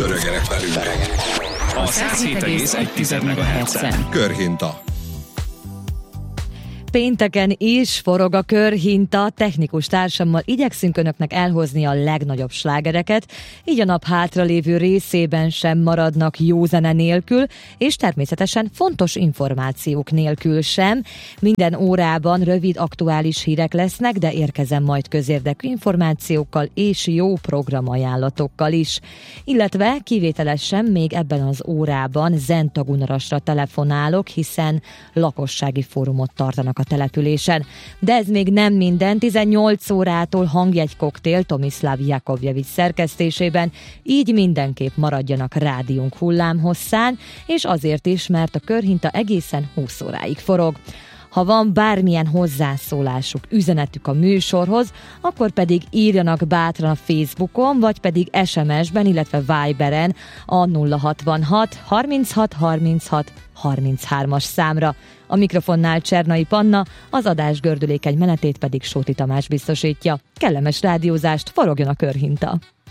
Pörögenek velünk. A 107,1 MHz-en. Körhinta. Pénteken is forog a körhinta, technikus társammal igyekszünk önöknek elhozni a legnagyobb slágereket, így a nap hátralévő részében sem maradnak jó zene nélkül, és természetesen fontos információk nélkül sem. Minden órában rövid aktuális hírek lesznek, de érkezem majd közérdekű információkkal és jó programajánlatokkal is. Illetve kivételesen még ebben az órában Zentagunarasra telefonálok, hiszen lakossági fórumot tartanak a településen. De ez még nem minden, 18 órától hangjegykoktél Tomislav Jakovjevics szerkesztésében, így mindenképp maradjanak rádiónk hullámhosszán, és azért is, mert a körhinta egészen 20 óráig forog. Ha van bármilyen hozzászólásuk, üzenetük a műsorhoz, akkor pedig írjanak bátran a Facebookon, vagy pedig SMS-ben, illetve Viberen a 066 36 36 33-as számra. A mikrofonnál Csernai Panna, az adás gördülékeny menetét pedig Sóti Tamás biztosítja. Kellemes rádiózást, forogjon a körhinta!